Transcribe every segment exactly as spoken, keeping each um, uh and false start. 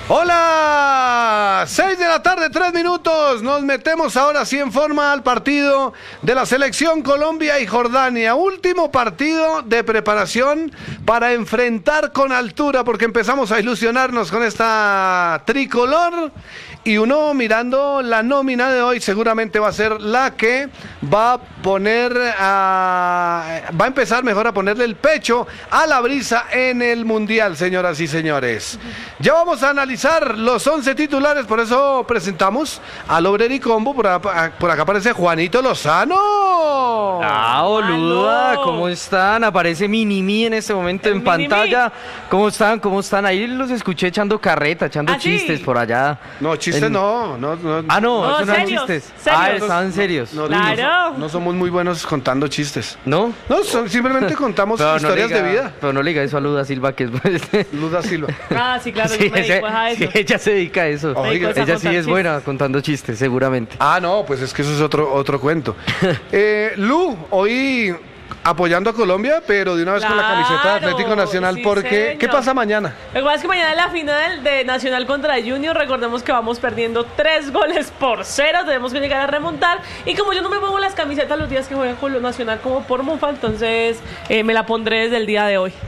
Hola, seis de la tarde, tres minutos. Nos metemos ahora sí en forma al partido de la selección Colombia y Jordania. Último partido de preparación para enfrentar con altura, porque empezamos a ilusionarnos con esta tricolor. Y uno mirando la nómina de hoy seguramente va a ser la que va a poner a, va a empezar mejor a ponerle el pecho a la brisa en el Mundial, señoras y señores. Ya vamos a analizar los once titulares, por eso presentamos al Obrericombo. Por, por acá aparece Juanito Lozano. Ah, boluda, ¿cómo están? Aparece Minimi en este momento el en pantalla. ¿Cómo están? ¿Cómo están? Ahí los escuché echando carreta, echando ¿Ah, chistes sí? por allá. No, chistes en... no, no, no. Ah, no, no, eso no eran chistes. ¿Serios? Ah, estaban serios. No, claro. no, no somos muy buenos contando chistes. ¿No? No, son, simplemente contamos historias no diga, de vida. Pero no le diga eso a Luda Silva, que es... Luda Silva. Ah, sí, claro, sí, yo me dedico a eso. Sí, ella se dedica a eso. Oiga, ella sí es chistes. buena contando chistes, seguramente. Ah, no, pues es que eso es otro, otro cuento. eh, Lu, hoy apoyando a Colombia, pero de una vez claro, con la camiseta de Atlético Nacional, sí, porque señor. ¿Qué pasa mañana? Lo que pasa es que mañana es la final de Nacional contra Junior. Recordemos que vamos perdiendo tres goles por cero, tenemos que llegar a remontar. Y como yo no me pongo las camisetas los días que juegan con lo Nacional como por mufa, entonces eh, me la pondré desde el día de hoy.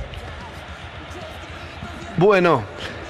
Bueno,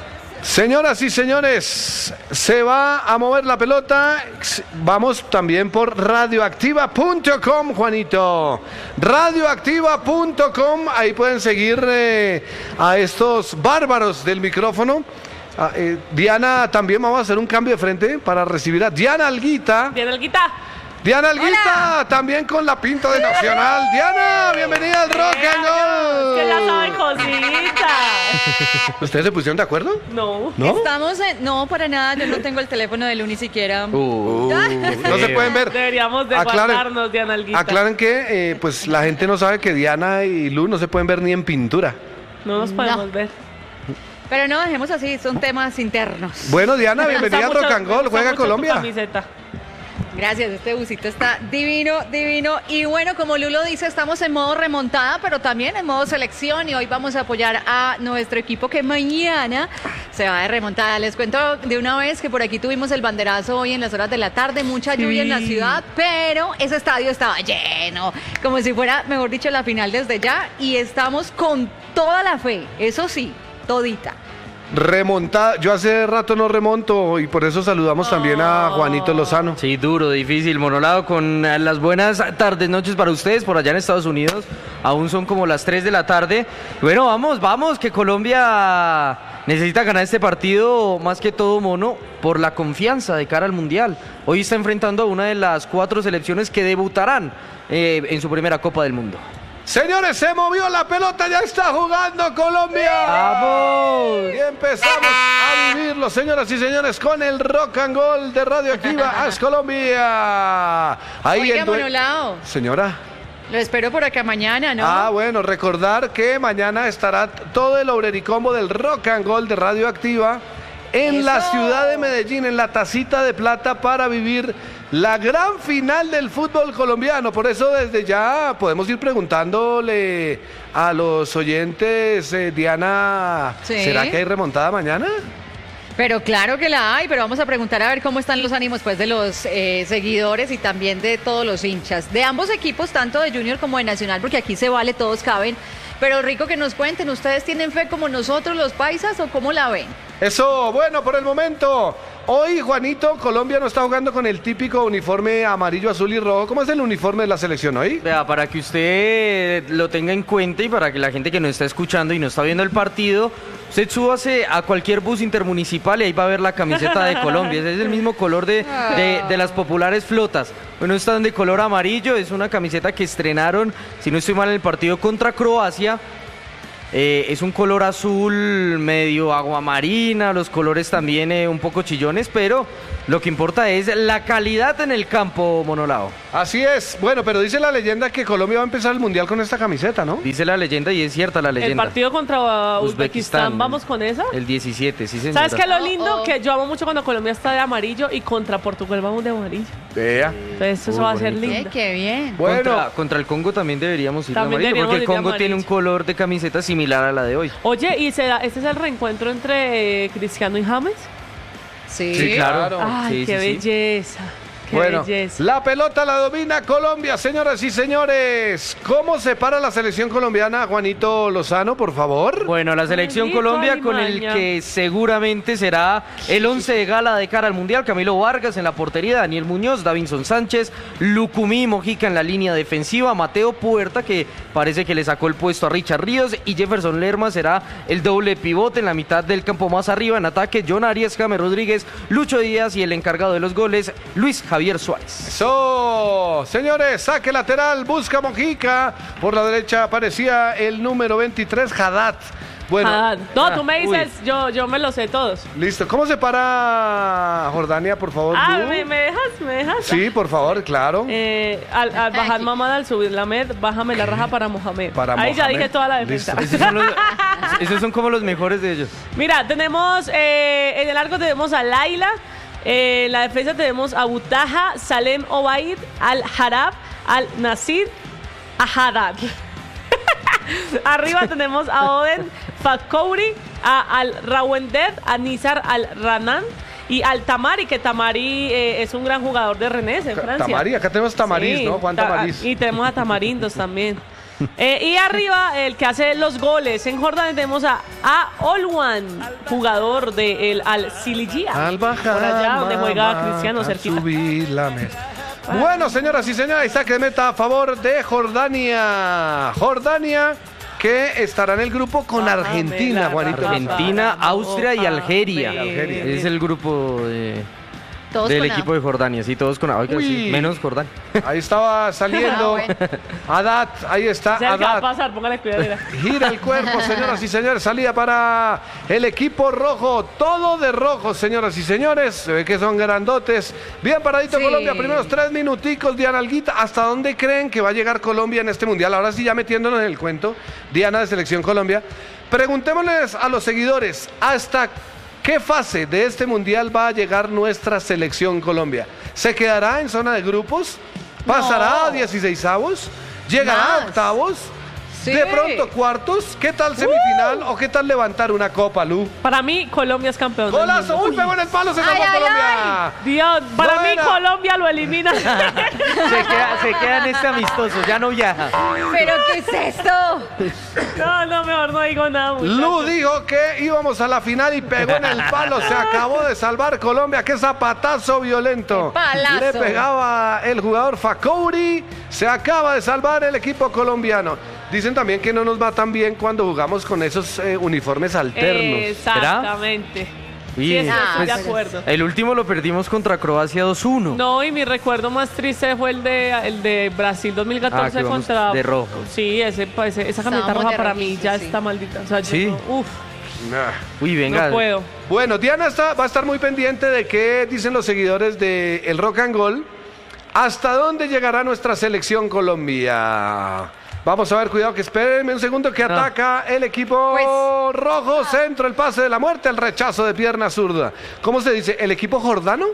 señoras y señores, se va a mover la pelota. Vamos también por radioactiva punto com, Juanito. radioactiva punto com, ahí pueden seguir eh, a estos bárbaros del micrófono. Ah, eh, Diana, también vamos a hacer un cambio de frente para recibir a Diana Alguita. Diana Alguita. Diana Alguita, hola. También con la pinta de Nacional. Diana, bienvenida al Rock and Roll. Que ya saben cositas. ¿Ustedes se pusieron de acuerdo? No. ¿No? Estamos en... No, para nada, yo no tengo el teléfono de Lu ni siquiera. Uh, no se pueden ver. Deberíamos de aclaren, guardarnos, Diana Alguita. Aclaren que eh, pues la gente no sabe que Diana y Lu no se pueden ver ni en pintura. No nos podemos no. ver. Pero no, dejemos así, son temas internos. Bueno, Diana, bienvenida al Rock and Roll, juega Colombia. Camiseta. Gracias, este busito está divino, divino. Y bueno, como Lulo dice, estamos en modo remontada, pero también en modo selección. Y hoy vamos a apoyar a nuestro equipo que mañana se va de remontada. Les cuento de una vez que por aquí tuvimos el banderazo hoy en las horas de la tarde, mucha lluvia sí. en la ciudad, pero ese estadio estaba lleno, como si fuera, mejor dicho, la final desde ya. Y estamos con toda la fe, eso sí, todita. Remontada, yo hace rato no remonto y por eso saludamos oh. también a Juanito Lozano. Sí, duro, difícil, monolado, con las buenas tardes, noches para ustedes por allá en Estados Unidos. Aún son como las tres de la tarde. Bueno, vamos, vamos, que Colombia necesita ganar este partido, más que todo, mono, por la confianza de cara al Mundial. Hoy está enfrentando a una de las cuatro selecciones que debutarán eh, en su primera Copa del Mundo. Señores, se movió la pelota, ya está jugando Colombia. ¡Vamos! Y empezamos a vivirlo, señoras y señores, con el Rock and Roll de Radioactiva Haz Colombia. Ahí Oiga, el due... Monolao. Señora. Lo espero por acá mañana, ¿no? Ah, bueno, recordar que mañana estará todo el Obrericombo del Rock and Roll de Radioactiva en Eso. la ciudad de Medellín, en la Tacita de Plata, para vivir la gran final del fútbol colombiano. Por eso desde ya podemos ir preguntándole a los oyentes, eh, Diana, ¿sí? ¿será que hay remontada mañana? Pero claro que la hay, pero vamos a preguntar a ver cómo están los ánimos pues de los eh, seguidores y también de todos los hinchas, de ambos equipos, tanto de Junior como de Nacional, porque aquí se vale, todos caben. Pero rico que nos cuenten, ¿ustedes tienen fe como nosotros los paisas o cómo la ven? Eso, bueno, por el momento, hoy Juanito, Colombia no está jugando con el típico uniforme amarillo, azul y rojo. ¿Cómo es el uniforme de la selección hoy? Vea, para que usted lo tenga en cuenta y para que la gente que nos está escuchando y no está viendo el partido, usted súbase a cualquier bus intermunicipal y ahí va a ver la camiseta de Colombia. Ese es el mismo color de, de, de las populares flotas. Bueno, están de color amarillo, es una camiseta que estrenaron, si no estoy mal, en el partido contra Croacia. Eh, es un color azul medio aguamarina, los colores también eh, un poco chillones, pero lo que importa es la calidad en el campo, Monolao. Así es, bueno, pero dice la leyenda que Colombia va a empezar el Mundial con esta camiseta, ¿no? Dice la leyenda y es cierta la leyenda. El partido contra Uzbekistán, Uzbekistán ¿vamos con esa? El diecisiete, sí señora. ¿Sabes qué es lo lindo? Oh, oh. Que yo amo mucho cuando Colombia está de amarillo y contra Portugal vamos de amarillo. Vea. Entonces eso Muy va a ser bonito. lindo. Eh, qué bien. Bueno, contra, contra el Congo también deberíamos ir También de amarillo, porque el deberíamos ir de Congo tiene un amarillo. color de camiseta similar similar a la de hoy. Oye, ¿y será, este es el reencuentro entre eh, Cristiano y James? Sí. Sí, claro. Ay, Sí, qué sí, sí. belleza. Qué Bueno, belleza. la pelota la domina Colombia, señoras y señores. ¿Cómo se para la selección colombiana, Juanito Lozano, por favor? Bueno, la selección Ay, Colombia Nico con el Alimaña. que seguramente será el once de gala de cara al Mundial. Camilo Vargas en la portería, Daniel Muñoz, Davinson Sánchez, Lucumí Mojica en la línea defensiva, Mateo Puerta, que parece que le sacó el puesto a Richard Ríos, y Jefferson Lerma será el doble pivote en la mitad del campo más arriba. En ataque, John Arias, James Rodríguez, Lucho Díaz y el encargado de los goles, Luis Javier Suárez. Eso, señores, saque lateral, busca Mojica. Por la derecha aparecía el número veintitrés, Haddad. Bueno, Ah, no, tú me uy. dices, yo, yo me lo sé todos. listo. ¿Cómo se para Jordania, por favor? Ah, Lu? ¿me, me dejas? ¿Me dejas? Sí, por favor, claro. Eh, al, al bajar Aquí. Mamad, al subir la med, bájame la raja para Mohamed. Para Ahí ya Mohamed. dije toda la defensa. Listo. Esos son, los- esos son como los mejores de ellos. Mira, tenemos eh, en el arco tenemos a Laila, eh, en la defensa tenemos a Butaja, Salem Obaid, Al Harab, Al Nasir, a Haddad. Arriba tenemos a Oden Fakouri, a Al Rawended, a Nizar Al Ranan y al Tamari, que Tamari eh, es un gran jugador de Rennes en Francia. Tamari, acá tenemos Tamariz, Sí, ¿no? Juan ta- Tamariz. Y tenemos a Tamarindos también. Eh, y arriba, el que hace los goles. En Jordania tenemos a, a Olwan, jugador del Al Silijia. Al bajar, Por allá donde juega mamá, Cristiano al cerquita. subir la mesa. Bueno, señoras y señores, saque de meta a favor de Jordania. Jordania, que estará en el grupo con Bájame Argentina, la Juanito. raja. Argentina, Austria y Algeria. Y Algeria. Es el grupo de- Todos del con A. equipo de Jordania. Sí, todos con A. Oiga, Uy. sí, menos Jordania. Ahí estaba saliendo. Ah, bueno. Haddad, ahí está Se va a Haddad. pasar, póngale cuidado. Gira el cuerpo, señoras y señores. Salida para el equipo rojo. Todo de rojo, señoras y señores. Se ve que son grandotes. Bien paradito Sí. Colombia. Primeros tres minuticos, Diana Alguita. ¿Hasta dónde creen que va a llegar Colombia en este mundial? Ahora sí, ya metiéndonos en el cuento. Diana de Selección Colombia. Preguntémosles a los seguidores. ¿Hasta qué fase de este mundial va a llegar nuestra Selección Colombia? ¿Se quedará en zona de grupos? ¿Pasará No. a dieciseisavos? ¿Llegará a Más. octavos? Sí. De pronto cuartos, ¿qué tal semifinal o qué tal levantar una copa, Lu? Para mí, Colombia es campeón. del Golazo, mundo. uy, pegó en el palo, se salvó Ay, ay, Colombia. Dios, para Buena. mí Colombia lo elimina. Se queda, se queda en este amistoso, ya no viaja. ¿Pero qué es esto? No, no, mejor no digo nada. Lu muchachos. dijo que íbamos a la final y pegó en el palo, se acabó de salvar Colombia, qué zapatazo violento. Qué palazo. Le pegaba el jugador Fakouri, se acaba de salvar el equipo colombiano. Dicen también que no nos va tan bien cuando jugamos con esos eh, uniformes alternos. Exactamente. Uy, Sí, eso estoy pues, de acuerdo. El último lo perdimos contra Croacia dos uno. No, y mi recuerdo más triste fue el de el de Brasil dos mil catorce Ah, que vamos contra de rojo. Sí, ese, ese- esa camiseta Estábamos roja de para mí rojito, ya sí. está maldita. O sea, yo Sí. no- uf, Nah. Uy, venga. no puedo. Bueno, Diana está- va a estar muy pendiente de qué dicen los seguidores de El Rock and Gold. ¿Hasta dónde llegará nuestra selección Colombia? Vamos a ver, cuidado que espérenme un segundo que No. ataca el equipo Pues- rojo, centro, el pase de la muerte, el rechazo de pierna zurda. ¿Cómo se dice? ¿El equipo jordano?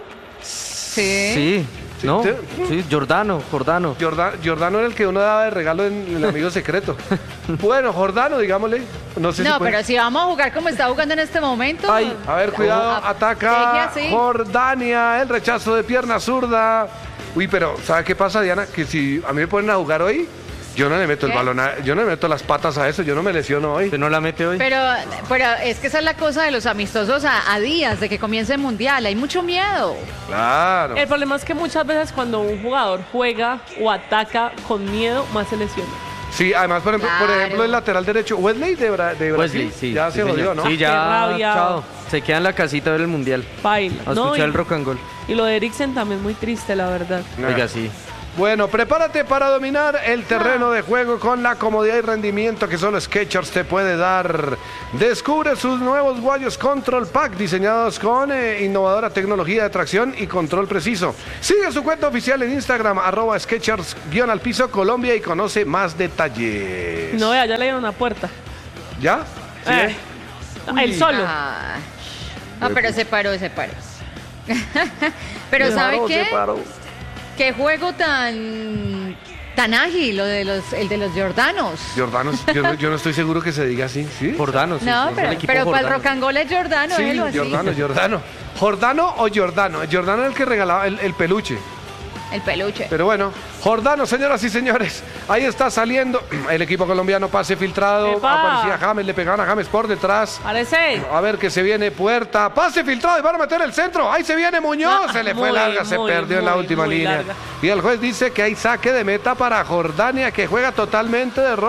Sí. Sí, ¿no? Sí. Sí, Jordano, Jordano. Jorda- Jordano era el que uno daba de regalo en El Amigo Secreto. Bueno, Jordano, digámosle. No sé si No, puede- pero si vamos a jugar como está jugando en este momento. Ay, A ver, cuidado, Ojo. ataca Sigue así. Jordania, el rechazo de pierna zurda. Uy, pero ¿sabe qué pasa, Diana? Que si a mí me ponen a jugar hoy, yo no le meto el ¿Qué? balón, a- yo no le meto las patas a eso, yo no me lesiono hoy. ¿Usted no la mete hoy? Pero, pero es que esa es la cosa de los amistosos a, a días de que comience el mundial. Hay mucho miedo. Claro. El problema es que muchas veces cuando un jugador juega o ataca con miedo, más se lesiona. Sí, además, por ejemplo, por Claro. ejemplo, el lateral derecho, Wesley de, Bra- de Brasil, Wesley, sí. ya sí, se jodió, señor. ¿no? Sí, Qué ya. rabia. Chao. Se queda en la casita a ver el mundial. Baila. A No, escuchar y, el rock and roll. y lo de Eriksen también muy triste, la verdad. Nah. Oiga, sí. Bueno, prepárate para dominar el terreno de juego con la comodidad y rendimiento que solo Skechers te puede dar. Descubre sus nuevos guayos Control Pack diseñados con eh, innovadora tecnología de tracción y control preciso. Sigue su cuenta oficial en Instagram, arroba Skechers guión al piso Colombia y conoce más detalles. No, vea, ya le dieron una puerta. ¿Ya? ¿Sí? Eh, el solo. Ah. No, pero se paró, se paró. Pero Se ¿sabe paró, qué? se paró. Qué juego tan tan ágil, lo de los, el de los jordanos. Jordanos, yo no, yo no estoy seguro que se diga así, ¿sí? Jordanos. sí, No, es pero, el equipo pero para el Jordanos. rock and roll es Jordano, Sí, déjelo así. Jordano, Jordano. ¿Jordano o Jordano? Jordano es el que regalaba el, el peluche. El peluche. Pero bueno, Jordano, señoras y señores, ahí está saliendo el equipo colombiano, pase filtrado, ¡Epa! aparecía James, le pegaban a James por detrás. Parece. A ver que se viene Puerta, pase filtrado y van a meter el centro, ahí se viene Muñoz, Ah, se le fue muy, larga, se muy, perdió en la muy, última muy línea. larga. Y el juez dice que hay saque de meta para Jordania, que juega totalmente de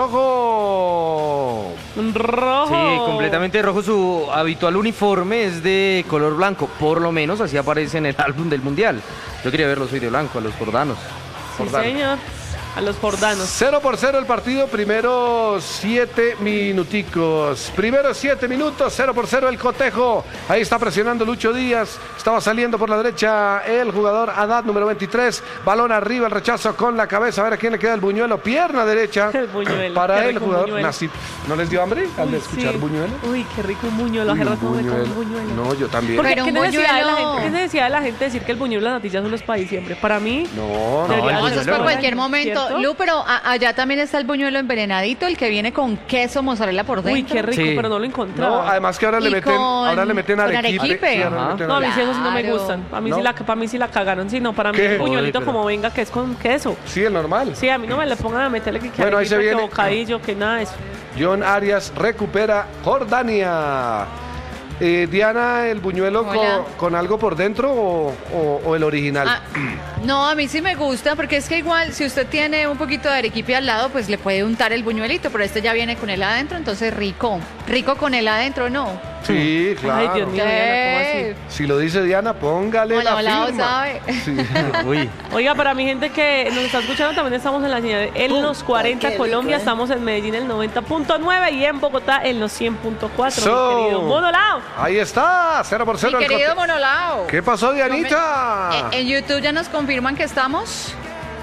rojo. Rojo. Sí, completamente rojo. Su habitual uniforme es de color blanco, por lo menos así aparece en el álbum del Mundial. Yo quería verlos hoy de blanco, a los jordanos. Sí, Jordano. señor. A los jordanos. Cero por cero el partido, primeros siete minuticos. Primeros siete minutos, cero por cero el cotejo. Ahí está presionando Lucho Díaz. Estaba saliendo por la derecha el jugador Haddad, número veintitrés. Balón arriba, el rechazo con la cabeza. A ver a quién le queda el buñuelo. Pierna derecha. El buñuelo, Para qué el rico jugador buñuelo. Nasip. ¿No les dio hambre al Uy, escuchar sí. buñuelo? Uy, qué rico un buñuelo. Uy, Hace un rato no me como un buñuelo. buñuelo. No, yo también. Porque Pero ¿qué un necesidad, de la buñuelo- gente, qué necesidad de la gente decir que el buñuelo y la natilla son los para diciembre? Para mí, No, no. Debería No, el eso es buñuelo. para cualquier momento. ¿Cierto? Lu, pero a- allá también está el buñuelo envenenadito, el que viene con queso mozzarella por dentro. uy, qué rico, Sí. pero no lo No, encontraba. además que ahora le Y meten, con- ahora le meten con arequipe. arequipe. Sí, ahora le Ajá. meten No, a mí arequipe. sí, esos sí no me Claro. gustan. A mí, ¿No? sí la, para mí sí la cagaron. Sí, no, para mí ¿Qué? el buñuelito Uy, pero- como venga, que es con queso. Sí, el normal. Sí, a mí no me le pongan a meterle que Bueno, ahí se arequipe, que viene. bocadillo, que nada de eso. John Arias recupera Jordania. Eh, Diana, ¿el buñuelo Hola. con, con algo por dentro o, o- o el original? Ah, no, a mí sí me gusta, porque es que igual si usted tiene un poquito de arequipe al lado, pues le puede untar el buñuelito, pero este ya viene con él adentro, entonces rico. Rico con él adentro, ¿no? Sí, claro. Ay, Dios mío, Diana, ¿cómo así? Si lo dice Diana, póngale Como la la volado firma. sabe. Sí. Uy. Oiga, para mi gente que nos está escuchando, también estamos en la señal en los cuarenta Colombia, estamos en Medellín el noventa punto nueve y en Bogotá en los cien punto cuatro, So. mi querido Monolao. Ahí está, cero por cero. Mi el querido cote- Monolao. ¿Qué pasó, Dianita? Eh, En YouTube ya nos confirman que estamos.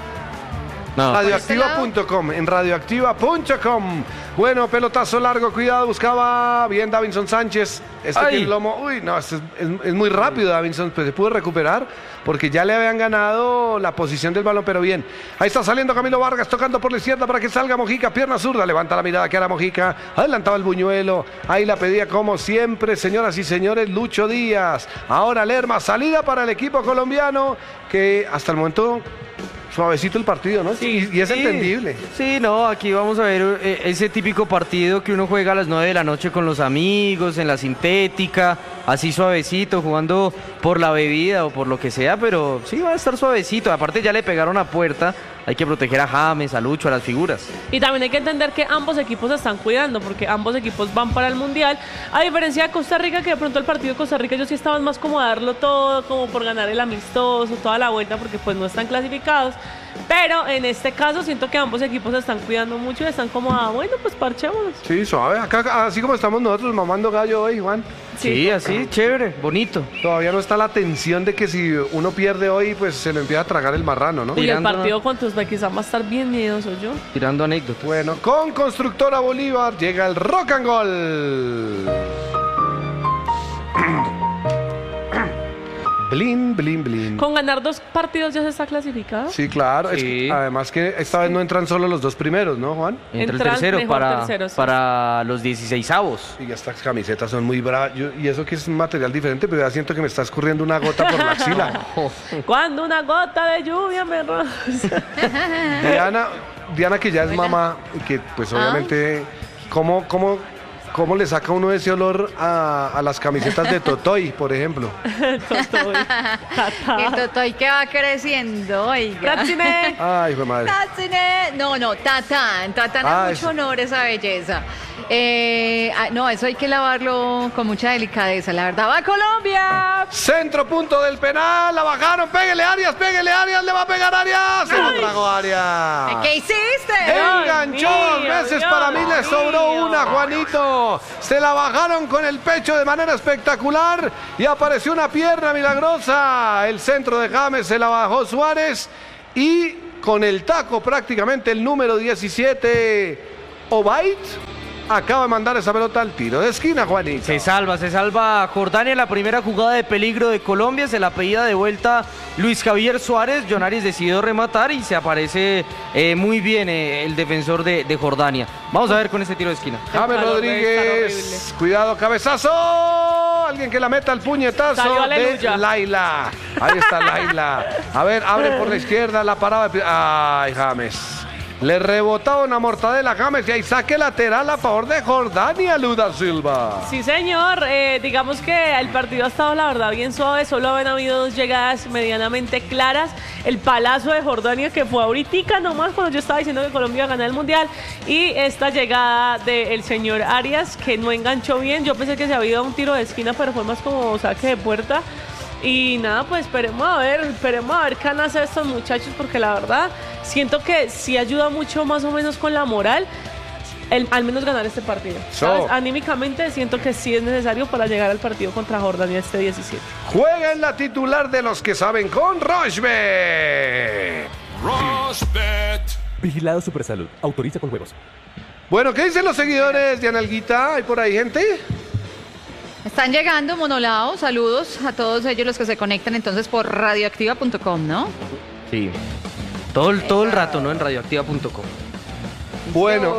No. radioactiva punto com, en radioactiva punto com. Bueno, pelotazo largo, cuidado, buscaba bien Davinson Sánchez. Este Ay. tiene el lomo. Uy, no, este es, es- es muy rápido Davinson, pues se pudo recuperar porque ya le habían ganado la posición del balón, pero bien. Ahí está saliendo Camilo Vargas, tocando por la izquierda para que salga Mojica, pierna zurda, levanta la mirada que era Mojica, adelantaba el buñuelo, ahí la pedía como siempre, señoras y señores, Lucho Díaz. Ahora Lerma, salida para el equipo colombiano, que hasta el momento suavecito el partido, ¿no? Sí, y, y es Sí, entendible. Sí, no, aquí vamos a ver eh, ese típico partido que uno juega a las nueve de la noche con los amigos, en la sintética, así suavecito, jugando por la bebida o por lo que sea, pero sí va a estar suavecito. Aparte ya le pegaron a puerta, hay que proteger a James, a Lucho, a las figuras. Y también hay que entender que ambos equipos se están cuidando, porque ambos equipos van para el Mundial. A diferencia de Costa Rica, que de pronto el partido de Costa Rica ellos sí estaban más como a darlo todo, como por ganar el amistoso, toda la vuelta, porque pues no están clasificados. Pero en este caso siento que ambos equipos se están cuidando mucho y están como, ah, bueno, pues parchémonos. Sí, suave. Acá, así como estamos nosotros mamando gallo hoy, Juan. Sí, así, chévere, bonito. Todavía no está la tensión de que si uno pierde hoy, pues se lo empieza a tragar el marrano, ¿no? Uy, el Tirando- partido contra Uzbekistán va a estar bien miedoso, yo. Tirando anécdotas. Bueno, con Constructora Bolívar llega el Rock and Roll. Blin, blin, blin. Con ganar dos partidos ya se está clasificado. Sí, claro. Es Sí. que, además que esta vez no entran solo los dos primeros, ¿no, Juan? Entra el Entran tercero mejor para, tercero, sí. para los dieciseisavos. Y estas camisetas son muy bravas. Yo- y eso que es un material diferente, pero ya siento que me está escurriendo una gota por la axila. Cuando una gota de lluvia me roza. Diana, Diana que ya es Hola. mamá, y que pues Ah. obviamente, ¿cómo, cómo, cómo le saca uno ese olor a, a las camisetas de Totoy, por ejemplo? Totoy. El Totoy que va creciendo, oiga. Gracias. Ay, hijo de madre. Tatsune. No, no, Tatán. Tatán Ah, a eso. mucho honor esa belleza. Eh, ah, no, eso hay que lavarlo con mucha delicadeza, la verdad. ¡Va Colombia! Centro punto del penal, la bajaron, pégale Arias, pégale Arias, le va a pegar Arias, se lo tragó Arias. ¿Qué hiciste? Enganchó dos mío, veces, Dios para mí le sobró mío. una, Juanito. Se la bajaron con el pecho de manera espectacular y apareció una pierna milagrosa. El centro de James se la bajó Suárez y con el taco prácticamente el número diecisiete, Obaid. acaba de mandar esa pelota al tiro de esquina, Juanito. Se salva, se salva Jordania. La primera jugada de peligro de Colombia. Se la pedía de vuelta Luis Javier Suárez. John Arias decidió rematar y se aparece eh, muy bien eh, el defensor de, de Jordania. Vamos a ver con este tiro de esquina. James Rodríguez, cuidado, cabezazo. Alguien que la meta al puñetazo Salió, de aleluya. Laila. Ahí está Laila. A ver, abre por la izquierda la parada. De... Ay, James. Le rebotaba una mortadela a James y hay saque lateral a favor de Jordania, Luda Silva. Sí, señor. Eh, digamos que el partido ha estado, la verdad, bien suave. Solo han habido dos llegadas medianamente claras. El palazo de Jordania, que fue ahorita nomás cuando yo estaba diciendo que Colombia iba a ganar el Mundial. Y esta llegada del señor Arias, que no enganchó bien. Yo pensé que se había dado un tiro de esquina, pero fue más como saque de puerta. Y nada, pues esperemos a ver, esperemos a ver qué van a hacer estos muchachos, porque la verdad siento que sí ayuda mucho más o menos con la moral, el, al menos ganar este partido. ¿Sabes? So. Anímicamente siento que sí es necesario para llegar al partido contra Jordania este diecisiete. Juega en la titular de los que saben con Rochbet. Rochbet. Vigilado Supersalud. Autoriza con juegos. Bueno, ¿qué dicen los seguidores de Analguita? ¿Hay por ahí gente? Están llegando, Monolao, saludos a todos ellos los que se conectan entonces por radioactiva punto com, ¿no? Sí. Todo el, todo el rato, ¿no? En radioactiva punto com. Bueno,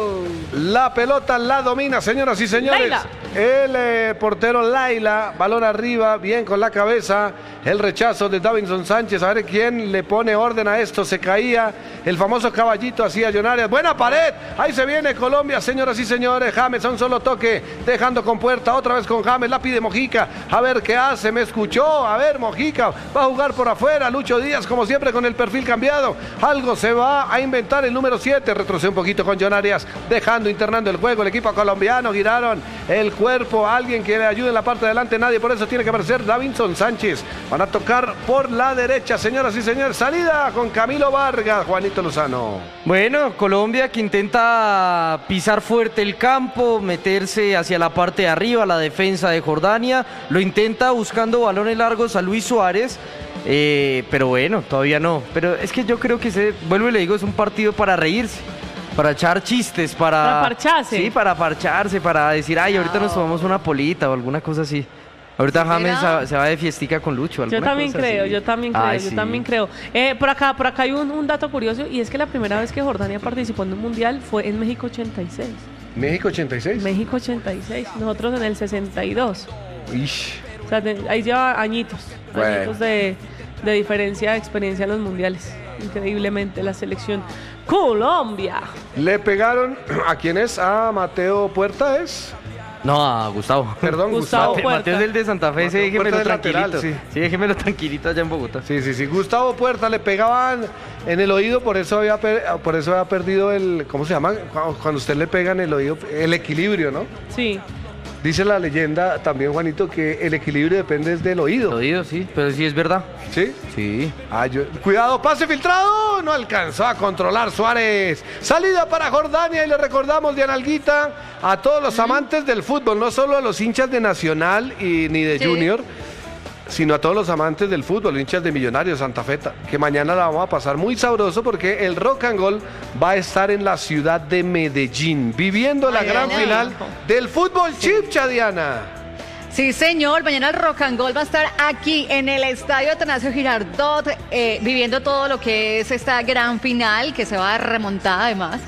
la pelota la domina, señoras y señores. Laila. El eh, portero Laila, balón arriba, bien con la cabeza. El rechazo de Davinson Sánchez, a ver quién le pone orden a esto. Se caía el famoso caballito hacia John Arias. Buena pared, ahí se viene Colombia, señoras y señores. James a un solo toque, dejando con puerta, otra vez con James, la pide Mojica. A ver qué hace, me escuchó. A ver, Mojica va a jugar por afuera. Lucho Díaz, como siempre, con el perfil cambiado. Algo se va a inventar el número siete. Retrocede un poquito con John Arias, dejando, internando el juego. El equipo colombiano, giraron el cuerpo. Alguien que le ayude en la parte de adelante, nadie, por eso tiene que aparecer Davinson Sánchez. Van a tocar por la derecha, señoras y señores. Salida con Camilo Vargas, Juanito Lozano. Bueno, Colombia que intenta pisar fuerte el campo, meterse hacia la parte de arriba, la defensa de Jordania. Lo intenta buscando balones largos a Luis Suárez. Eh, pero bueno, todavía no. Pero es que yo creo que se, vuelvo y le digo, es un partido para reírse, para echar chistes, para... Para parcharse. Sí, para parcharse, para decir, ay, ahorita nos tomamos una polita o alguna cosa así. Ahorita James se, se va de fiestica con Lucho. Yo también creo, así. yo también creo, Ay, yo sí. también creo. Eh, por acá, por acá hay un, un dato curioso, y es que la primera vez que Jordania participó en un mundial fue en México ochenta y seis. México ochenta y seis. México ochenta y seis, nosotros en el sesenta y dos. Ish. O sea, de- ahí lleva añitos, Bueno. añitos de, de diferencia de experiencia en los mundiales. Increíblemente, la selección Colombia. Le pegaron a quién es, a Mateo Puerta, es. No, a Gustavo. Perdón, Gustavo Gustavo. Puerta. Mateo es el de Santa Fe, sí, Mateo déjemelo Puerta es tranquilito. lateral, sí. déjemelo tranquilito allá en Bogotá. Sí, sí, sí. Gustavo Puerta le pegaban en el oído, por eso había, per- por eso había perdido el, ¿cómo se llama? Cuando cuando usted le pega en el oído, el equilibrio, ¿no? Sí. Dice la leyenda también, Juanito, que el equilibrio depende del oído. Lo digo, sí, pero sí es verdad. ¿Sí? Sí. Ah, yo- Cuidado, pase filtrado. No alcanzó a controlar Suárez. Salida para Jordania y le recordamos de Analguita a todos los amantes del fútbol, no solo a los hinchas de Nacional y ni de Sí. Junior, sino a todos los amantes del fútbol, hinchas de Millonarios, Santa Fe, que mañana la vamos a pasar muy sabroso porque el Rock and Roll va a estar en la ciudad de Medellín, viviendo la Ay, gran Diana. final del fútbol chipcha, Diana. Sí, señor. Mañana el Rock and Roll va a estar aquí en el Estadio Atanasio Girardot, eh, viviendo todo lo que es esta gran final, que se va a remontar además.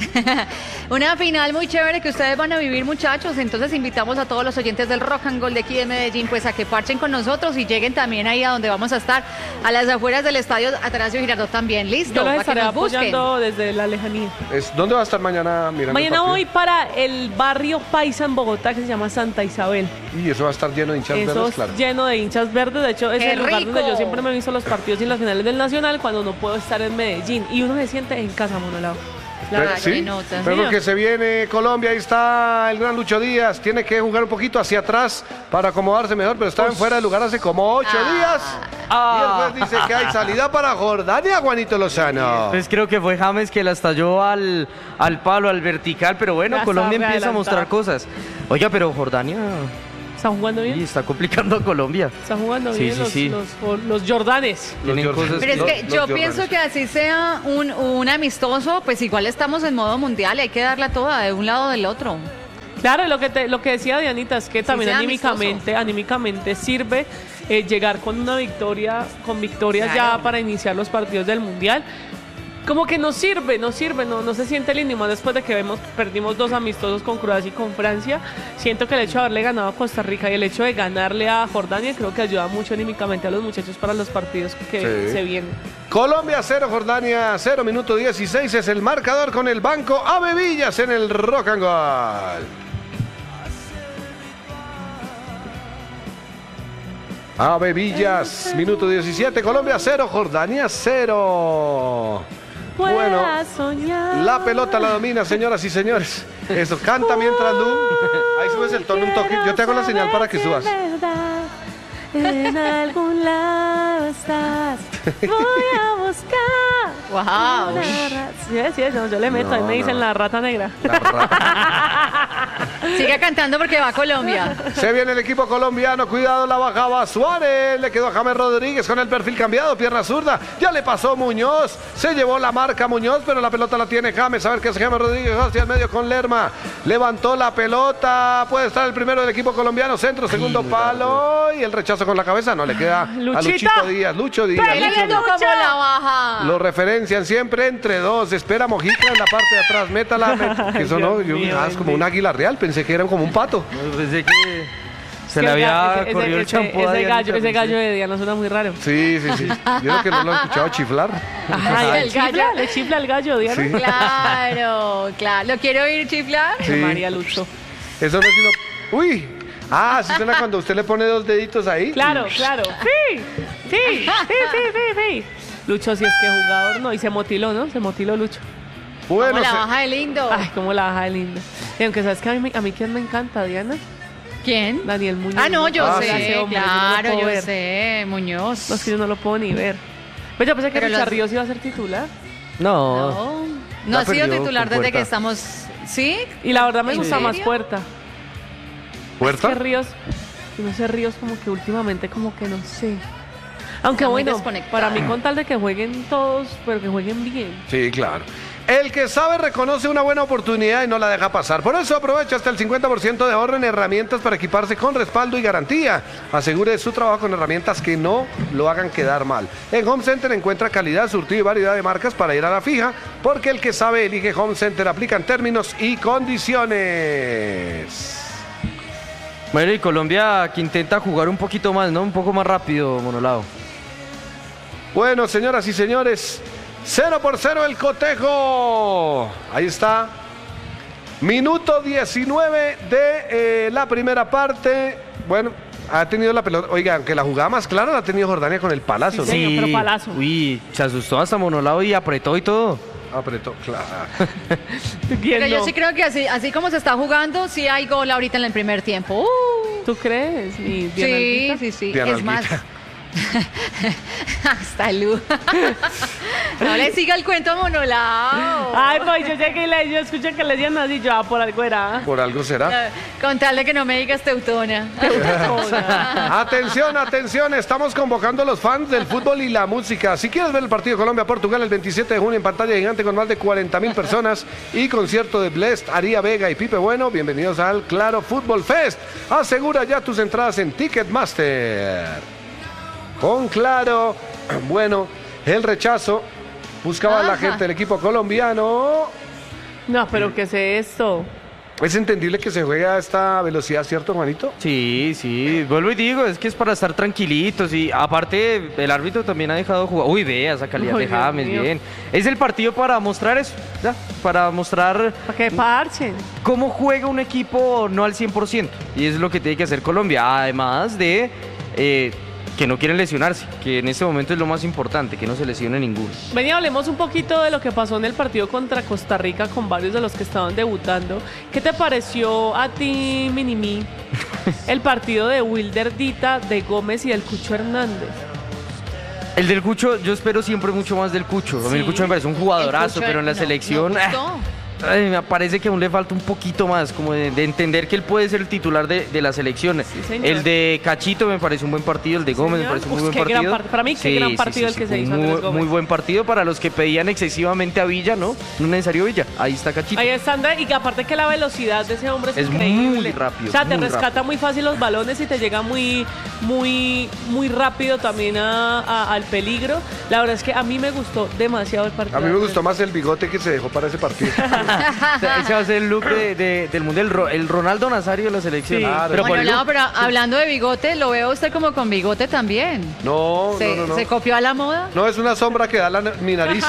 Una final muy chévere que ustedes van a vivir, muchachos. Entonces invitamos a todos los oyentes del Rock and Roll de aquí de Medellín, pues a que parchen con nosotros y lleguen también ahí a donde vamos a estar, a las afueras del Estadio Atanasio Girardot también. Listo, Yo los para que estaré nos busquen. apoyando desde la lejanía. Es, ¿Dónde va a estar mañana mirando Mañana el partido? voy para el barrio Paisa en Bogotá, que se llama Santa Isabel. Y eso va a estar lleno de hinchas Eso verdes, es claro. lleno de hinchas verdes. De hecho, es ¡Qué el lugar rico! donde yo siempre me he visto los partidos y las finales del Nacional cuando no puedo estar en Medellín. Y uno se siente en casa, Monolao. La Pero, verdad. qué sí, nota. pero Sí. que se viene Colombia, ahí está el gran Lucho Díaz, tiene que jugar un poquito hacia atrás para acomodarse mejor, pero estaba en fuera de lugar hace como ocho Ah. días. Ah. Y el juez dice que hay salida para Jordania, Juanito Lozano. Pues creo que fue James que la estalló al, al palo, al vertical, pero bueno, Ya Colombia está empieza a mostrar adelantada. cosas. Oiga, pero Jordania ¿Están jugando sí, bien? está complicando a Colombia. Están jugando Sí, bien sí, los, sí. Los, los Jordanes. Tienen Jordan- cosas Pero es Los- que los yo Jordanes. pienso que así sea un, un amistoso, pues igual estamos en modo mundial y hay que darla toda de un lado o del otro. Claro, lo que te, lo que decía Dianita es que también sea anímicamente, anímicamente sirve eh, llegar con una victoria, con victorias Claro. ya para iniciar los partidos del Mundial. Como que nos sirve, nos sirve, no, no se siente lindo, y más después de que vemos, perdimos dos amistosos con Croacia y con Francia. Siento que el hecho de haberle ganado a Costa Rica y el hecho de ganarle a Jordania creo que ayuda mucho anímicamente a los muchachos para los partidos que Sí. se vienen. Colombia cero, Jordania cero, minuto dieciséis es el marcador con el banco Ave Villas en el Rock and Gold. Ave Villas, minuto diecisiete, Colombia cero, Jordania cero. Bueno, Pueda soñar. la pelota la domina, señoras y señores. Eso, canta mientras Lu. Ahí subes el tono un toque. Yo te hago la señal para que subas. En algún lado estás. Voy a buscar. Wow. una ra- Sí, sí, no, yo le meto. No, ahí me dicen no. la rata negra. La rata. Sigue cantando porque va a Colombia. Se viene el equipo colombiano, cuidado, la bajaba Suárez, le quedó a James Rodríguez con el perfil cambiado, pierna zurda, ya le pasó Muñoz, se llevó la marca Muñoz, pero la pelota la tiene James, a ver qué hace James Rodríguez hacia el medio con Lerma, levantó la pelota, puede estar el primero del equipo colombiano, centro, segundo palo, y el rechazo con la cabeza, no le queda a Luchita. Luchito Díaz, Lucho Díaz. Pégale, Lucho Viendo Díaz. cómo la baja. Lo referencian siempre entre dos. Espera Mojica en la parte de atrás. Métala. met- que eso no, Dios yo, mío, ah, es como bendito. un águila real. Pensé que era como un pato. No, pensé que se Que le el había ga- ese- corrido el ese- champú a Ese Dianita, gallo, ese pensé. gallo de Diana suena muy raro. Sí, sí, sí. Yo creo que no lo he escuchado chiflar. Ay, el ¿le chifla? gallo. ¿Le chifla el gallo, Diana? Sí. Claro, claro. ¿Lo quiero oír chiflar? Sí. María Lucho. Eso no es sino. ¡Uy! Ah, sí suena cuando usted le pone dos deditos ahí. Claro, claro. Sí, sí, sí, sí, sí, sí. Lucho, si es que jugador, no. Y se motiló, ¿no? Se motiló Lucho. Bueno, Como la se- baja de lindo. Ay, cómo la baja de linda. Y aunque sabes que a mí, me- a mí quién me encanta, Diana. ¿Quién? Daniel Muñoz. Ah, no, yo Ah, Ese sé, hombre, yo no lo claro, puedo yo ver. sé, Muñoz. No, es que yo no lo puedo ni ver. Pues yo pensé que Pero Richard los- Ríos iba a ser titular. No, No, no La ha sido perdió titular con desde Puerta. que estamos. ¿Sí? Y la verdad me ¿En gusta más serio? Puerta. ¿Puerta? Es que Ríos, no sé, Ríos como que últimamente como que no sé. Aunque Está muy bueno, desconectado. para mí con tal de que jueguen todos, pero que jueguen bien. Sí, claro. El que sabe reconoce una buena oportunidad y no la deja pasar. Por eso aprovecha hasta el cincuenta por ciento de ahorro en herramientas para equiparse con respaldo y garantía. Asegure su trabajo con herramientas que no lo hagan quedar mal. En Home Center encuentra calidad, surtido y variedad de marcas para ir a la fija, porque el que sabe elige Home Center. Aplican términos y condiciones. bueno, y Colombia que intenta jugar un poquito más, ¿no? Un poco más rápido, Monolao. Bueno, señoras y señores, cero por cero el cotejo. Ahí está. Minuto diecinueve de eh, la primera parte. Bueno, ha tenido la pelota. Oiga, aunque la jugada más clara la ha tenido Jordania con el palazo, Sí, señor, pero palazo. Uy, se asustó hasta Monolao y apretó y todo. ¿no? Apretó, claro. ¿Quién Pero yo no? sí creo que así, así como se está jugando, sí hay gol ahorita en el primer tiempo. Uh, ¿Tú crees? Mi sí, Dianalguita? sí, sí. Diana Es más. Alguita. Hasta Lu. No le siga el cuento a Monolao. Ay, pues yo llegué y le, yo escuché que le decían así, yo, ah, por algo era. Por algo será. Con tal de que no me digas teutona. Atención, atención, estamos convocando a los fans del fútbol y la música. Si quieres ver el partido Colombia-Portugal el veintisiete de junio en pantalla gigante con más de cuarenta mil personas y concierto de Blest, Aría Vega y Pipe Bueno, bienvenidos al Claro Fútbol Fest. Asegura ya tus entradas en Ticketmaster. Con Claro, bueno, el rechazo buscaba a la Ajá. gente del equipo colombiano. No, pero ¿qué es esto? Es entendible que se juegue a esta velocidad, ¿cierto, hermanito? Sí, sí, vuelvo y digo, es que es para estar tranquilitos y aparte el árbitro también ha dejado jugar. Uy, vea esa calidad Ay, de Dios James, mío. bien. Es el partido para mostrar eso, ya, para mostrar ¿Para qué parchen? cómo juega un equipo no al cien por ciento. Y es lo que tiene que hacer Colombia, además de eh, que no quieren lesionarse, que en este momento es lo más importante, que no se lesione ninguno. Ven y hablemos un poquito de lo que pasó en el partido contra Costa Rica con varios de los que estaban debutando. ¿Qué te pareció a ti, Minimi, el partido de Wilder Dita, de Gómez y del Cucho Hernández? El del Cucho, yo espero siempre mucho más del Cucho. A mí el Sí. Cucho me parece un jugadorazo, El Cucho, pero en la no, selección... no ah, gustó. ay, me parece que aún le falta un poquito más, como de, de entender que él puede ser el titular de, de la selección. Sí, señor. El de Cachito me parece un buen partido, el de Gómez me Señor. parece un muy Uf, buen qué gran partido. part- para mí, qué gran partido el que se hizo muy, Andrés Gómez. muy buen partido para los que pedían excesivamente a Villa, ¿no? No necesario Villa, ahí está Cachito. Ahí está Andrés, y que aparte que la velocidad de ese hombre es, Es increíble. muy rápido, O sea, te muy rescata rápido. muy fácil los balones y te llega muy, muy, muy rápido también a- a- al peligro. La verdad es que a mí me gustó demasiado el partido. A mí me gustó más el bigote que se dejó para ese partido. O sea, ese va a ser el look de, de- del mundial, Ro- el Ronaldo Nazario de la selección. Sí. Claro. Pero por Bueno, el no, look, pero hablando de bigote, lo veo a usted como con bigote también. No, ¿Se, no, no, no. ¿se copió a la moda? No, es una sombra que da la, mi nariz.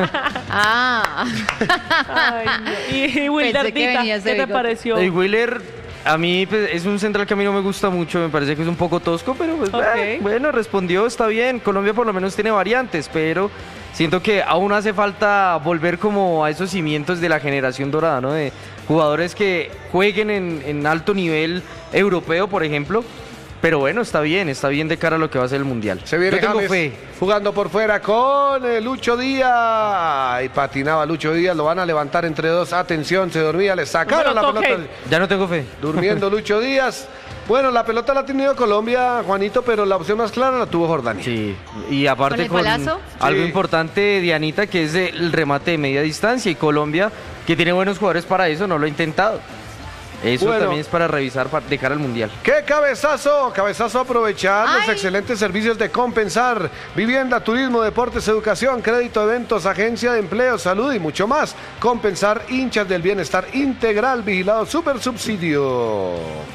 Ah. Ay, no. Y, y Wilder Pensé que Dita, venías de ¿qué te bigote. pareció? el Wheeler, a mí pues, es un central que a mí no me gusta mucho, me parece que es un poco tosco, pero pues, Ok. eh, bueno, respondió, está bien. Colombia por lo menos tiene variantes, pero siento que aún hace falta volver como a esos cimientos de la generación dorada, ¿no? De jugadores que jueguen en, en alto nivel europeo, por ejemplo. Pero bueno, está bien, está bien de cara a lo que va a ser el Mundial. Se viene Yo tengo James fe. jugando por fuera con eh, Lucho Díaz. Y patinaba Lucho Díaz, lo van a levantar entre dos. Atención, se dormía, le sacaron No la me lo pelota. toquen. Ya no tengo fe. Durmiendo Lucho Díaz. Bueno, la pelota la ha tenido Colombia, Juanito, pero la opción más clara la tuvo Jordania. Sí, y aparte ¿Con con, el palazo? algo Sí. importante, Dianita, que es el remate de media distancia. Y Colombia, que tiene buenos jugadores para eso, no lo ha intentado. Eso Bueno. también es para revisar pa- de cara al Mundial. ¡Qué cabezazo! Cabezazo a aprovechar los Ay. excelentes servicios de Compensar. Vivienda, turismo, deportes, educación, crédito, eventos, agencia de empleo, salud y mucho más. Compensar, hinchas del bienestar integral, vigilado, super subsidio.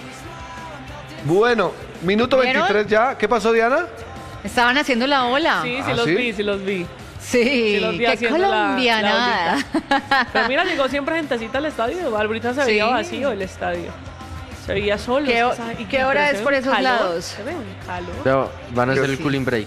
Bueno, minuto ¿Vieron? veintitrés ya. ¿Qué pasó, Diana? Estaban haciendo la ola. Sí, sí ¿Ah, los sí? vi, sí los vi. Sí, Sí, los vi qué haciendo la- colombianada. la Pero mira, llegó siempre gentecita al estadio. Ahorita se Sí. veía vacío el estadio. Se veía solo. ¿Qué o- o sea, y- qué hora pero es se por ve un esos calor, lados? Se ve un calor. Pero van a Yo hacer el sí. cooling break.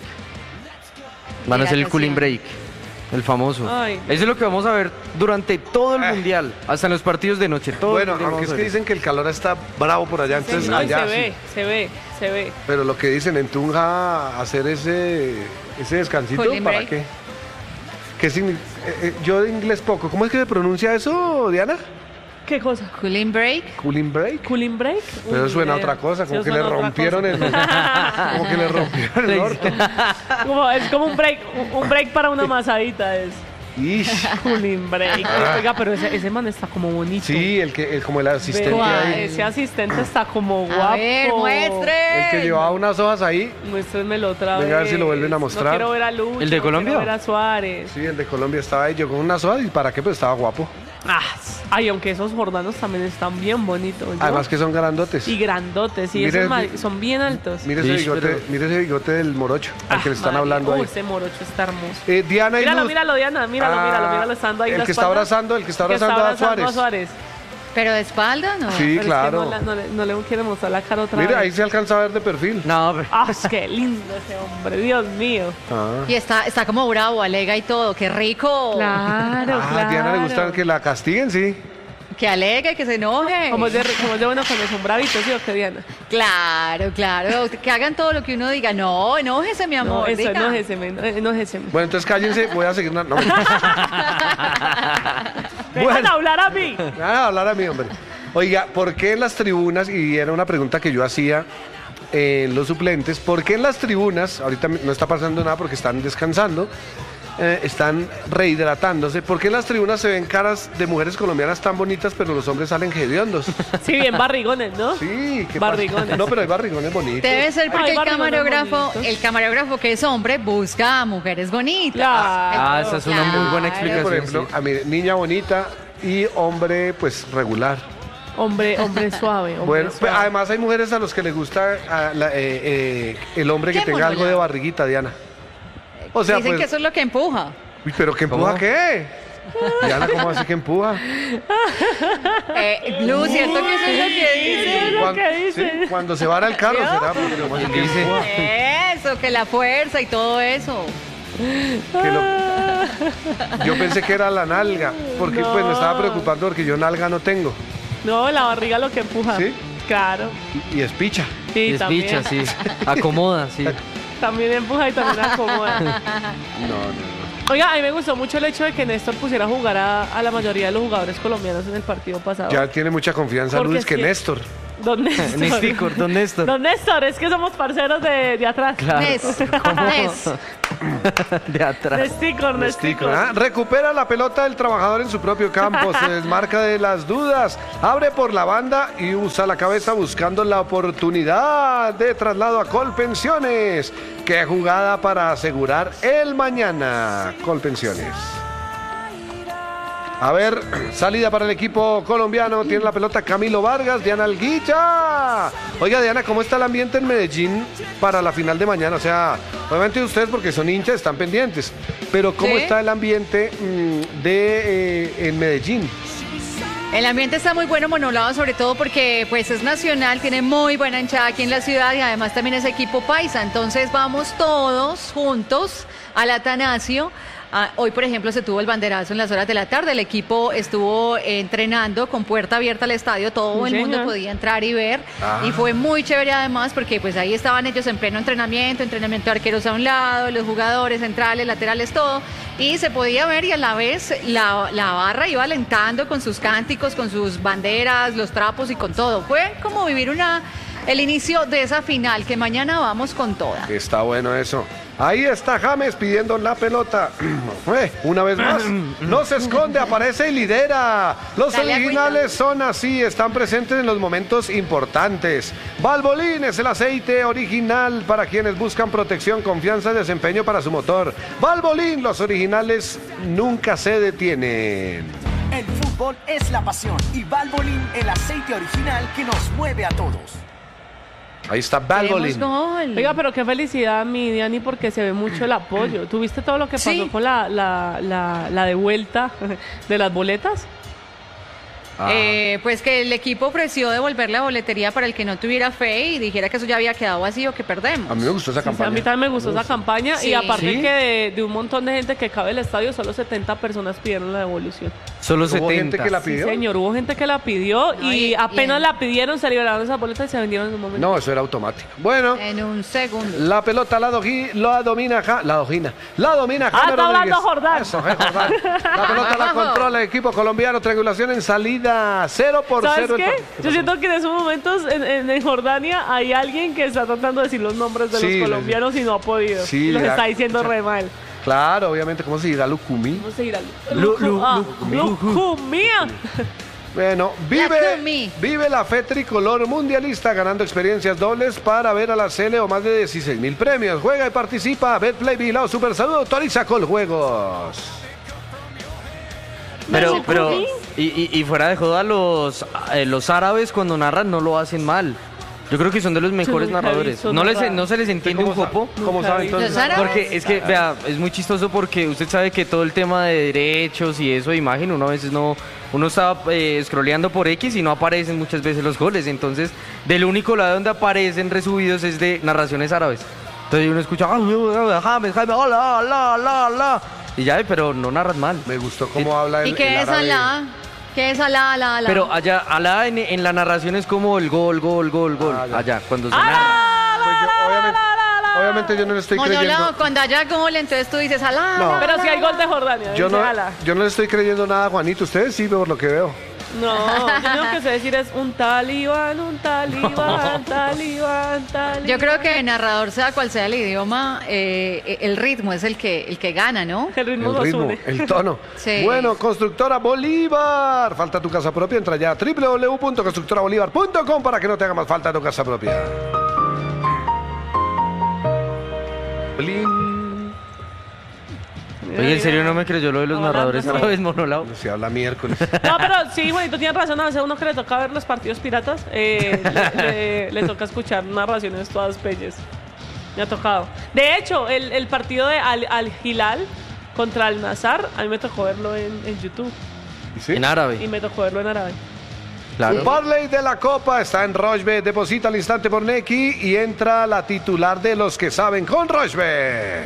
Van a Mira hacer el que cooling sí. break. El famoso. Ay. Eso es lo que vamos a ver durante todo el Eh. Mundial. Hasta en los partidos de noche. Todo Bueno, el día aunque vamos es a que ver. dicen que el calor está bravo por allá, entonces No, y allá se sí. ve, se ve, se ve. Pero lo que dicen en Tunja, hacer ese, ese descansito, Cooling ¿para break. qué? ¿Qué signi- eh, eh, yo de inglés poco. ¿Cómo es que se pronuncia eso, Diana? ¿Qué cosa? Cooling break. Cooling break. ¿Cooling break? Pero Uy, suena a ni otra idea. cosa, como Sí, que le suena a otra rompieron el, cosa. como que le rompieron el orto. Como- es como un break, un- un break para una masadita es. Ish. Cooling break. Oiga, pero ese, ese man está como bonito. Sí, el que, el, como el asistente Vea, ahí, ese asistente está como guapo. A ver, muestre. el que llevaba unas hojas ahí. Muéstrenmelo otra Venga, a ver vez. si lo vuelven a No mostrar. quiero ver a Lucho. ¿El de no Colombia? Quiero ver a Suárez. Sí, el de Colombia estaba ahí, yo con unas hojas y para qué, pues estaba guapo. Ah, ay, aunque esos jordanos también están bien bonitos. ¿no? Además que son grandotes. Y grandotes, y Mire, esos ma- mi- son bien altos. Mire ese Ish, bigote, pero- mire ese bigote del morocho, al que le están Ah, hablando María. ahí. Uy, ese morocho está hermoso. Eh, Diana y Míralo, Luz. míralo, Diana, míralo, Ah, míralo, míralo, estando ahí en el la que está espalda. abrazando, el que está Que abrazando a Suárez. Pero de espalda, ¿no? Sí, Pero es que claro. no, la- no le, no le quiere mostrar la cara otra Mira, ahí vez. se alcanza a ver de perfil. No, pero- Ah, es que lindo ese hombre, Dios mío. Ah. Y está, está como bravo, alega y todo. ¡Qué rico! Claro, Ah, claro. a Diana le gusta que la castiguen, sí. Que alegue, que se enoje. Como es de, como es de bueno cuando son bravitos, ¿sí o qué, Diana? Claro, claro. Que hagan todo lo que uno diga. No, enójese, mi amor. No, eso, diga. enójese, enójese. Bueno, entonces cállense, voy a seguir. una- No, Dejan Bueno. hablar a mí. Nada, hablar a mí, hombre. Oiga, ¿por qué en las tribunas, y era una pregunta que yo hacía en los suplentes, ¿por qué en las tribunas, ahorita no está pasando nada porque están descansando, eh, están rehidratándose, ¿por qué en las tribunas se ven caras de mujeres colombianas tan bonitas, pero los hombres salen hediondos? Sí, bien barrigones, ¿no? Sí, ¿qué pasa? Barrigones. No, pero hay barrigones bonitos. Debe ser porque Ay, el barrigones camarógrafo, bonitos. el camarógrafo que es hombre busca a mujeres bonitas. Claro. Ah, esa es una muy buena Claro. explicación. Por ejemplo, sí. a mí, niña bonita y hombre, pues, regular. Hombre, hombre suave, hombre Bueno, pues, suave. además hay mujeres a los que les gusta a la- eh, eh, el hombre que ¿Qué tenga algo de monola? barriguita, Diana. O sea, Dicen pues, que eso es lo que empuja. uy, pero ¿que empuja ¿Cómo? qué? Diana, ¿cómo así que empuja? Eh, Blue, ¿cierto que eso es lo que dice? lo Cuan- que dice. sí, cuando se vara el carro, será porque ¿cómo así que Dice. empuja? Eso, que la fuerza y todo eso. Que lo- Yo pensé que era la nalga, porque pues me estaba preocupando porque yo nalga no tengo. No, la barriga lo que empuja. ¿Sí? Claro. Y, y es picha. Sí, Es también. picha, sí. Acomoda, sí. También empuja y también acomoda. No, no, no. Oiga, a mí me gustó mucho el hecho de que Néstor pusiera a jugar a, a la mayoría de los jugadores colombianos en el partido pasado. Ya tiene mucha confianza Porque Luis es que que- Néstor. Don Néstor. Néstor, don Néstor. Don Néstor, es que somos parceros de, de atrás. Claro. Nes, Nes. De atrás. Nesticor, Nesticor. Ah, recupera la pelota del trabajador en su propio campo, se desmarca de las dudas, abre por la banda y usa la cabeza buscando la oportunidad de traslado a Colpensiones. Qué jugada para asegurar el mañana, Colpensiones. A ver, salida para el equipo colombiano. Tiene la pelota Camilo Vargas, Diana Alguilla. Oiga, Diana, ¿cómo está el ambiente en Medellín para la final de mañana? O sea, obviamente ustedes porque son hinchas están pendientes. Pero ¿cómo Sí. está el ambiente mm, de eh, en Medellín? El ambiente está muy bueno, Monolado, sobre todo porque pues es nacional, tiene muy buena hinchada aquí en la ciudad y además también es equipo paisa. Entonces vamos todos juntos al Atanasio. Ah, hoy, por ejemplo, se tuvo el banderazo en las horas de la tarde. El equipo estuvo eh, entrenando con puerta abierta al estadio. Todo Sí, el mundo señor. podía entrar y ver. Ah. Y fue muy chévere además porque pues ahí estaban ellos en pleno entrenamiento, entrenamiento de arqueros a un lado, los jugadores centrales, laterales, todo. Y se podía ver y a la vez la, la barra iba alentando con sus cánticos, con sus banderas, los trapos y con todo. Fue como vivir una el inicio de esa final que mañana vamos con toda. Está bueno eso. Ahí está James pidiendo la pelota. Eh, una vez más, no se esconde, aparece y lidera. Los Dale, originales agüita. son así, están presentes en los momentos importantes. Valvoline es el aceite original para quienes buscan protección, confianza y desempeño para su motor. Valvoline, los originales nunca se detienen. El fútbol es la pasión y Valvoline, el aceite original que nos mueve a todos. Ahí está Queremos Valvoline. gol. Oiga, pero qué felicidad, mi Diani, porque se ve mucho el apoyo. ¿Tuviste todo lo que pasó Sí. con la, la, la, la devuelta de las boletas? Ah. Eh, pues que el equipo ofreció devolver la boletería para el que no tuviera fe y dijera que eso ya había quedado vacío, que perdemos. A mí me gustó esa Sí, sí, campaña. a mí también me gustó esa campaña Sí. y aparte ¿Sí? que de, de un montón de gente que cabe el estadio, solo setenta personas pidieron la devolución. Solo Hubo setenta. gente que la Sí, pidió. señor, hubo gente que la pidió No, y, y- apenas y- la pidieron, se liberaron esas boletas y se vendieron en un momento. No, eso era automático. Bueno. En un segundo. La pelota la, doji- la domina Ja- la dojina. La domina Ah, James está hablando Rodríguez. Jordán. Eso, es Jordán. La pelota la controla el equipo colombiano. Triangulación en salida. Cero por ¿Sabes cero. el qué? par- Yo siento que en esos momentos en, en- en Jordania hay alguien que está tratando de decir los nombres de Sí, los le- colombianos y no ha podido. Sí, y los le da- está diciendo o sea, re mal. Claro, obviamente. ¿Cómo se dirá Lucumí? ¿Cómo se dirá? Lu- lu- ah, lucumí. lucumía. Bueno, vive, La Cumi. vive la fe tricolor mundialista ganando experiencias dobles para ver a la Cele o más de dieciséis mil premios. Juega y participa. Betplay, Vigilado, Super Salud, autoriza Coljuegos. Pero, ¿Me pero, comí? y, y, y fuera de joda, los, eh, los árabes cuando narran no lo hacen mal. Yo creo que son de los mejores nunca he narradores. visto No, les, narrar. no se les entiende un ¿Cómo, sa- poco. ¿Cómo Nunca sabe he visto. entonces? Los árabes. Porque es que, vea, es muy chistoso porque usted sabe que todo el tema de derechos y eso de imagen, uno a veces no, uno está eh, scrolleando por X y no aparecen muchas veces los goles. Entonces, del único lado donde aparecen resubidos es de narraciones árabes. Entonces uno escucha, "Ah, James, James, hola, hola, hola, hola", y ya, pero no narran mal. Me gustó cómo habla el, ¿Y qué el es árabe. Alá? ¿Qué es Alá, Alá, Alá? Pero allá, allá en, en la narración es como el gol, gol, gol, gol. Ah, ya. Allá, cuando se ¡Ah, narra. Pues yo, obviamente, obviamente yo no le estoy Monolao, creyendo. cuando haya gol, entonces tú dices Alá. No. Alá, Pero si Alá, hay gol de Alá. Jordania. Yo dice no, ala. yo no le estoy creyendo nada a Juanito. Ustedes sí, por lo que veo. No, yo lo que sé decir es un talibán, un talibán, talibán, talibán. Yo creo que el narrador, sea cual sea el idioma, eh, el ritmo es el que, el que gana, ¿no? El ritmo El nos ritmo, une. el tono. Sí. Bueno, Constructora Bolívar. Falta tu casa propia. Entra ya a w w w punto constructora bolívar punto com para que no te haga más falta tu casa propia. Blin. Oye, en serio no me creyó lo de los Ahora narradores no sé. árabes, Monolao. Se habla miércoles. No, pero sí, Juanito tiene razón. A veces a uno que le toca ver los partidos piratas, eh, le, le- le toca escuchar narraciones todas pelles. Me ha tocado. De hecho, el, el partido de Al, Al Hilal contra Al Nazar, a mí me tocó verlo en, en YouTube. ¿Y sí? En árabe. Y me tocó verlo en árabe. Claro. Un parlay de la Copa está en Rochebet. Deposita al instante por Neki y entra la titular de los que saben con Rochebet.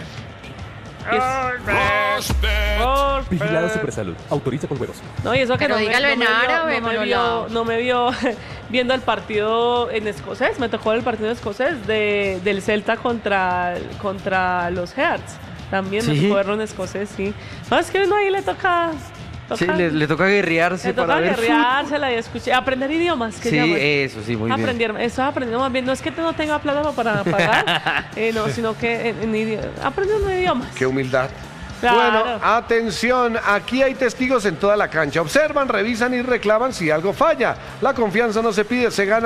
Prospect. Vigilado Supersalud. Autoriza con juegos. No, y eso que Pero no me, dígalo no en me vio- árabe, no me Monolao. vio, no me vio viendo el partido en escocés. Me tocó el partido en escocés de, del Celta contra, contra los Hearts. También ¿Sí? me tocó verlo en escocés, sí. No, es que uno ahí le toca... Sí, toca- le, le toca guerrearse le toca para ver guerreársela y escuchar, aprender idiomas, que Sí, llaman. eso, sí, muy bien. Aprender, eso aprendiendo más bien, no es que no tenga plata para pagar, eh, no, sino que en, en idi- aprendiendo idiomas. Qué humildad. Claro. Bueno, atención, aquí hay testigos en toda la cancha. Observan, revisan y reclaman si algo falla. La confianza no se pide, se gana.